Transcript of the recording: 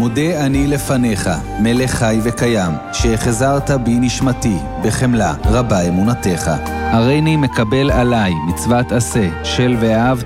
מודה אני לפניך, מלך חי וקיים, שהחזרת בי נשמתי, בחמלה רבה אמונתך. הריני מקבל עליי מצוות עשה, של ואהבת